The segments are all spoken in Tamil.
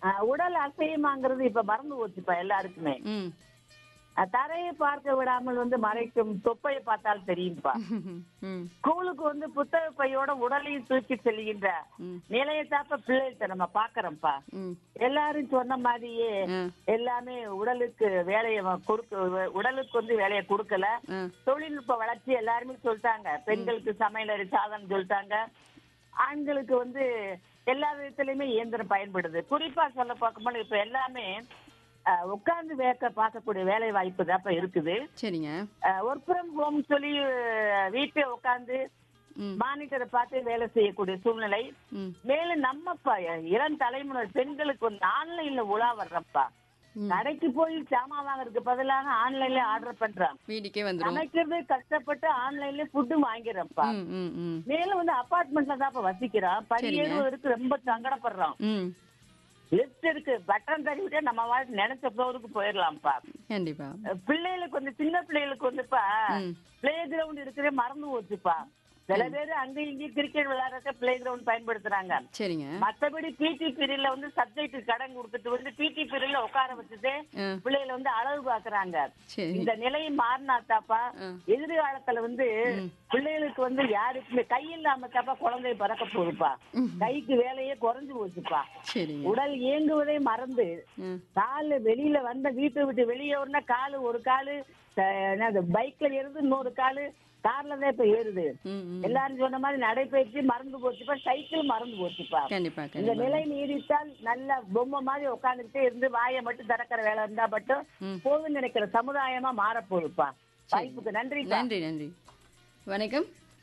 உடல் அசையமாங்கிறது இப்ப மறந்து போச்சுப்பா எல்லாருக்குமே. ம். தரையை பார்க்க விடாமல் மறைக்கும் தொப்பையை பார்த்தால் தெரியும்பா. ம். ஸ்கூலுக்கு புத்தக பையோட உடலையும் தூக்கி செல்கின்ற ம். நிலையத்தாப்ப பிள்ளைகிட்ட நம்ம பாக்குறோம்ப்பா. ம். எல்லாரும் சொன்ன மாதிரியே எல்லாமே உடலுக்கு வேலையை உடலுக்கு வேலையை கொடுக்கல. தொழில்நுட்ப வளர்ச்சி எல்லாருமே சொல்லிட்டாங்க. பெண்களுக்கு சமையலறை சாதனம் சொல்லிட்டாங்க. ஆண்களுக்கு எல்லா விதத்திலயுமே இயந்திரம் பயன்படுது. குறிப்பா சொல்ல பார்க்கும்போது இப்ப எல்லாமே உட்கார்ந்து பார்க்கக்கூடிய வேலை வாய்ப்பு தான் இருக்குது. சரிங்க. ஒர்க் ஃப்ரம் ஹோம் சொல்லி வீட்டை உட்கார்ந்து மானிட்டரை பார்த்து வேலை செய்யக்கூடிய சூழ்நிலை. மேலும் நம்ம இளம் தலைமுறை பெண்களுக்கு ஆன்லைன்ல உலா வர்றப்பா. கடைக்கு போய் சாமான் வாங்குறதுக்கு பதிலாக ஆன்லைன்ல ஆர்டர் பண்றான். வீட்டுக்கே வந்துரும். சமைக்கிறது கஷ்டப்பட்டு ஆன்லைன்ல ஃபுட்டு வாங்கிறப்பா. மேலும் அபார்ட்மெண்ட்ல தான் வசிக்கிறான். படியேறுவதற்கு ரொம்ப சங்கடப்படுறான். லிஃப்ட் இருக்கு, பட்டன் தள்ளிவிட்டா நம்ம வாழ்க்கை நினைச்ச ஃப்ளோருக்கு போயிடலாம்ப்பா. கண்டிப்பா. பிள்ளைகளுக்கு சின்ன பிள்ளைகளுக்கு பிளே கிரவுண்ட் இருக்கிற மறந்து போச்சுப்பா. சில பேரு அங்க இங்கேயும் கிரிக்கெட் விளையாடுறத பிளே கிரவுண்ட் பயன்படுத்துறாங்க. சரிங்க. மத்தபடி பிடி பீரியட்ல சப்ஜெக்ட் கடன் கொடுத்துட்டு பிடி பீரியட்ல உட்கார வச்சுட்டு பிள்ளைகளை அளவு பாக்குறாங்க. இந்த நிலை மாறினாத்தாப்பா எதிர்காலத்துல பிள்ளைகளுக்கு யாருக்குமே கை இல்லாம தாப்பா குழந்தை பிறக்க போகுதுப்பா. கைக்கு வேலையே குறைஞ்சு போச்சுப்பா. உடல் இயங்குவதை மறந்து காலு வெளியில வீட்டை விட்டு வெளியே காலு ஒரு காலு பைக்ல இருந்து இன்னொரு காலு கார்ல தான் இப்ப ஏறுது. எல்லாரும் சொன்ன மாதிரி நடைபயிற்சி மறந்து போச்சுப்பா. சைக்கிள் மறந்து போச்சுப்பா. இந்த நிலை நீடித்தால் நல்ல பொம்மை மாதிரி உட்காந்துக்கிட்டே இருந்து வாயை மட்டும் திறக்கிற வேலை இருந்தா மட்டும் போதும் நினைக்கிற சமுதாயமா மாறப்போகுதுப்பா. வாய்ப்புக்கு நன்றி. நன்றி நன்றி. வணக்கம்.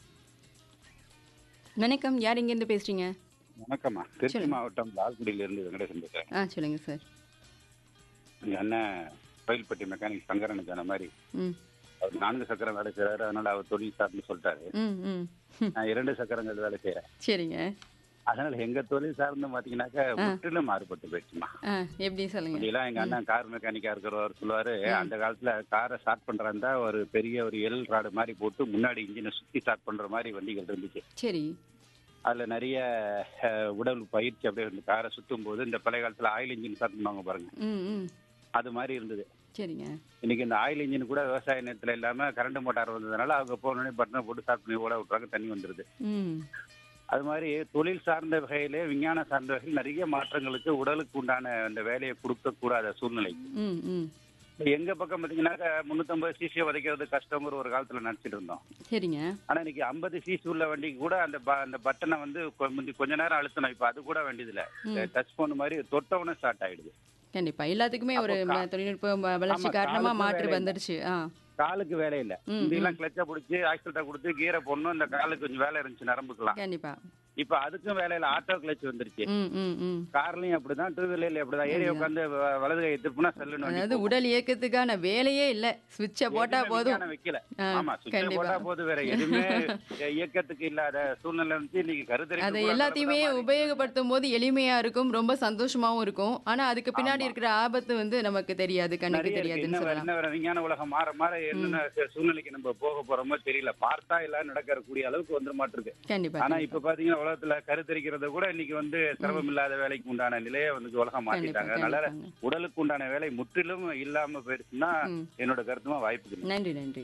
வணக்கம். யார் இங்க இருந்து பேசுறீங்க? வணக்கம்மா. திருச்சி மாவட்டம் லால்குடியில இருந்து வெங்கடேசன் பேசுறேன். சொல்லுங்க சார். எங்க அண்ணன் கோயில்பட்டி மெக்கானிக் சங்கரன் சொன்ன மாதிரி அவர் 4 சக்கரம் வேலை செய்யறாரு. அதனால அவர் தொழில் சார்னு சொல்லிட்டாரு. நான் 2 சக்கரங்கள் வேலை செய்யறேன். சரிங்க. அதனால எங்க தொழில் சார்ந்து பாத்தீங்கன்னாக்கா முற்றிலும் மாறுபட்டு போயிடுச்சுமா. எப்படி சொல்லுங்க. இதெல்லாம் எங்க அண்ணன் கார் மெக்கானிக்கா இருக்கிறவர் சொல்லுவாரு, அந்த காலத்துல காரை ஸ்டார்ட் பண்றதா ஒரு பெரிய ஒரு எல் ராடு மாதிரி போட்டு முன்னாடி இன்ஜினை சுத்தி ஸ்டார்ட் பண்ற மாதிரி வண்டிகள் இருந்துச்சு. சரி. அதுல நிறைய உடல் பயிற்சி அப்படியே காரை சுத்தும் போது இந்த பழைய காலத்துல ஆயில் இன்ஜின் ஸ்டார்ட் பண்ணுவாங்க பாருங்க, அது மாதிரி இருந்தது. சரிங்க. இன்னைக்கு இந்த ஆயில் இன்ஜின் கூட விவசாய நேரத்துல இல்லாம கரண்ட் மோட்டார் வந்ததுனால அவங்க போனோடனே பட்டனை போட்டு ஸ்டார்ட் பண்ணி ஓட விட்டுறாங்க, தண்ணி வந்துருது. அது மாதிரி தொழில் சார்ந்த வகையிலே விஞ்ஞான சார்ந்த வகையில் நிறைய மாற்றங்களுக்கு உடலுக்கு உண்டான அந்த வேலையை கொடுக்க கூடாத சூழ்நிலை. எங்க பக்கம் பாத்தீங்கன்னாக்கா 350 சிசி உதைக்கிறது கஷ்டம் ஒரு காலத்துல நினைச்சிட்டு இருந்தோம். சரிங்க. ஆனா இன்னைக்கு 50 சிசி உள்ள வண்டிக்கு கூட அந்த பட்டனை கொஞ்ச நேரம் அழுத்தணும். இப்ப அது கூட வேண்டியது இல்ல, டச் போன் மாதிரி தொட்டவுடனே ஸ்டார்ட் ஆயிடுது. கண்டிப்பா. எல்லாத்துக்குமே ஒரு தொழில்நுட்ப வளர்ச்சி காரணமா மாற்று வந்துருச்சு. காலுக்கு வேலை இல்ல. இதெல்லாம் கிளச்சா பிடிச்சி ஆக்சிடென்ட் கொடுத்து கீரை போடணும். இந்த காலுக்கு கொஞ்சம் வேலை இருந்துச்சு நரம்புக்கலாம். கண்டிப்பா. இப்ப அதுக்கும் வேலையில ஆட்டோ கிளச் வந்துருச்சு. கார்லயும் அப்படிதான், டூ வீலர்ல அப்படிதான். ஏறி உட்காந்து வலது கை திருப்பினா செல்லுன்னு. அதாவது உடல் இயக்கத்துக்கான வேலையே இல்ல, சுவிட்ச போட்டா போதும். வைக்கல. ஆமா, சுவிட்ச போட்டா போதும், வேற எதுவுமே இயக்கத்துக்கு இல்லாத சூழ்நிலை இருந்துச்சு. இன்னைக்கு கருத்தறி அதை எல்லாத்தையுமே உபயோகப்படுத்தும் போது எளிமையா இருக்கும், ரொம்ப சந்தோஷமாவும் இருக்கும். ஆனா அதுக்கு பின்னாடி இருக்கிற ஆபத்து நமக்கு தெரியாது, கண்ணுக்கு தெரியாதுன்னு சொல்லலாம். என்ன விஞ்ஞான உலகம் மாற மாற என்னென்ன சூழ்நிலைக்கு நம்ம போக போறோமோ தெரியல. பார்த்தா எல்லாம் நடக்கக்கூடிய அளவுக்கு வந்துட மாட்டிருக்கு. கண்டிப்பா. ஆனா இப்ப பாத்தீங்கன்னா உலகத்துல கருத்தரிக்கிறத கூட இன்னைக்கு சிரமம் இல்லாத வேலைக்கு உண்டான நிலையை உலகம் மாத்திட்டாங்க. அதனால உடலுக்கு உண்டான வேலை முற்றிலும் இல்லாம போயிருச்சுன்னா என்னோட கருத்துமா வாய்ப்பு. நன்றி நன்றி.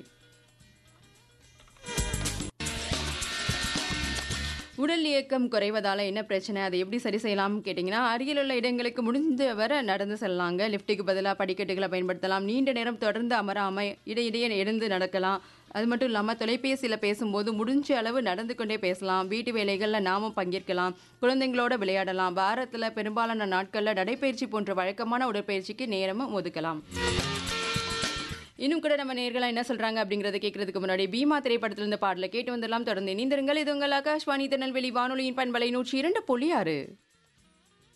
உடல் இயக்கம் குறைவதால என்ன பிரச்சனை, அதை எப்படி சரி செய்யலாம்னு கேட்டிங்கன்னா, அருகிலுள்ள இடங்களுக்கு முடிந்த வரை நடந்து செல்லலாங்க. லிஃப்ட்டுக்கு பதிலாக படிக்கட்டுகளை பயன்படுத்தலாம். நீண்ட நேரம் தொடர்ந்து அமராமல் இடையிடையே எழுந்து நடக்கலாம். அது மட்டும் இல்லாமல் தொலைபேசியில் பேசும்போது முடிஞ்ச அளவு நடந்து கொண்டே பேசலாம். வீட்டு வேலைகளில் நாமும் பங்கேற்கலாம். குழந்தைங்களோட விளையாடலாம். வாரத்தில் பெரும்பாலான நாட்களில் நடைப்பயிற்சி போன்ற வழக்கமான உடற்பயிற்சிக்கு நேரமும் ஒதுக்கலாம். இன்னும் கூட நம்ம நேயர்களாக என்ன சொல்றாங்க அப்படிங்கறத கேட்கறதுக்கு முன்னாடி பீமா திரைப்படத்திலிருந்து பாடலை கேட்டு வந்துடலாம். தொடர்ந்து இணைந்திருங்கள். இது உங்கள் ஆகாஷ்வாணி திருநெல்வேலி வானொலியின் பண்பலை 102.6.